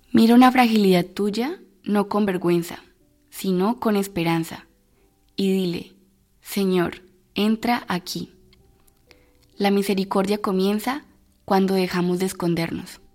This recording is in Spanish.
Mira una fragilidad tuya, no con vergüenza, sino con esperanza, y dile: Señor, entra aquí. La misericordia comienza cuando dejamos de escondernos.